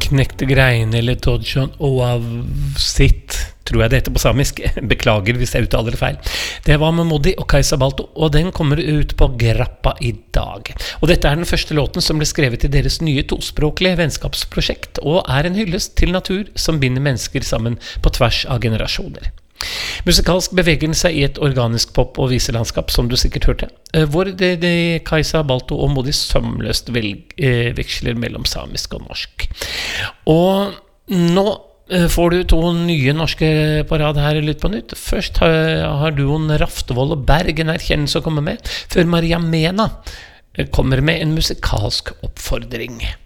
Knekte greine eller Dodjon Oavsit, tror jeg det heter på samisk. Beklager hvis jeg uttaler det feil. Det var med Modi og Kajsa Balto, og den kommer ut på Grappa i dag. Og dette er den første låten som ble skrevet i deres nye tospråklige vennskapsprosjekt, og er en hyllest til natur som binder mennesker sammen på tvers av generasjoner. Musikalsk beveger den seg i et organisk pop- og viselandskap, som du sikkert hørte, hvor Kajsa Balto og Modi sømløst veksler mellom samisk og norsk. Og nå får du to nye norske på rad her i Lytt på nytt. Først har duoen Raftevold og Bergen Erkjennelse å komme med, før Maria Mena kommer med en musikalsk oppfordring.